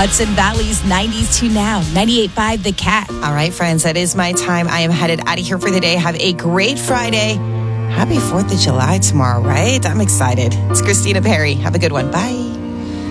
Hudson Valley's 90s to now. 98.5 The Cat. All right, friends, that is my time. I am headed out of here for the day. Have a great Friday. Happy 4th of July tomorrow, right? I'm excited. It's Christina Perry. Have a good one. Bye.